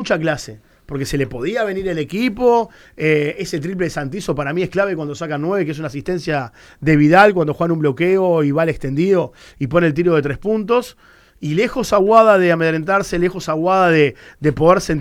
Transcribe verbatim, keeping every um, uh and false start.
mucha clase. Porque se le podía venir el equipo. Eh, ese triple de Santizo para mí es clave cuando sacan nueve, que es una asistencia de Vidal, cuando juegan un bloqueo y va al extendido y pone el tiro de tres puntos. Y lejos Aguada de amedrentarse, lejos Aguada de, de poder sentir